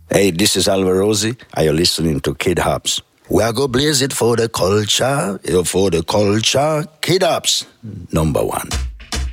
Hey, this is Alvarosi. Are you listening to Kid Hops? We are go blaze it for the culture, Kid Hops, #1.